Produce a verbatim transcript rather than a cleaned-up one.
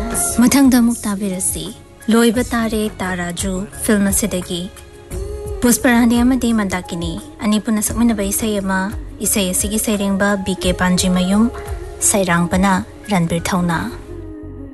मथंगदा मुक्ताबिरसी लोइबा तारे ताराजू फिल्म असिदगी पुष्परानी अमदी मंदाकिनी अनिपुना सकमिनबा इसै अमा इसै असिगी सैरेंबा बीके पांजिमयुम सैरांगबना रणबीर थौना।